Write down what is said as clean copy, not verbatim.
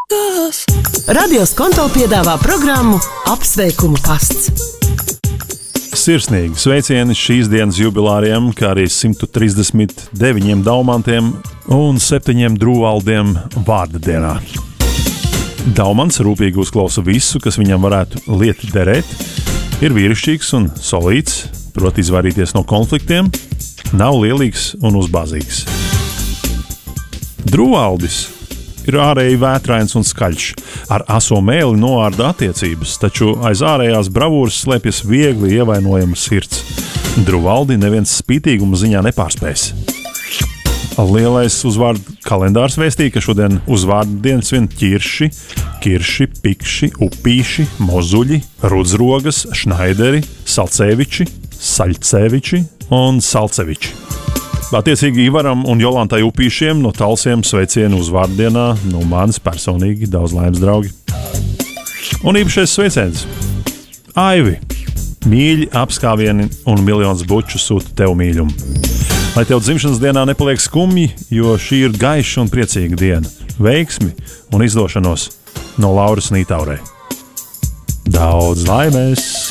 Radio Skonto piedāvā programmu Apsveikumu pasts. Sirsnīgi sveicieni šīs dienas jubilāriem, kā arī 139 daumantiem un 7 drūvaldiem vārda dienā. Daumants rūpīgi uzklausa visu, kas viņam varētu lieti derēt, ir vīrišķīgs un solīts, prot izvairīties no konfliktiem, nav lielīgs un uzbāzīgs. Drūvaldis ir ārēji vētrains un skaļš, ar aso mēli noārda attiecības, taču aiz ārējās bravūras slēpjas viegli ievainojama sirds. Drūvaldi neviens spītīguma ziņā nepārspēs. Lielais uzvārdu kalendārs vēstīja, ka šodien uzvārdu dienas vien ķirši, kirši, pikši, upīši, mozuļi, rudzrogas, šnaideri, salceviči, saļceviči un salceviči. Attiecīgi Ivaram un Jolantai upīšiem no Talsiem sveicienu uzvārdienā no manis personīgi daudz laimes, draugi. Un īpašais sveiciens Aivi, mīļi apskāvieni un miljons buču sūta tev mīļumu. Lai tev dzimšanas dienā nepaliek skumji, jo šī ir gaiša un priecīga diena. Veiksmi un izdošanos no Lauras Nītaurē. Daudz laimes!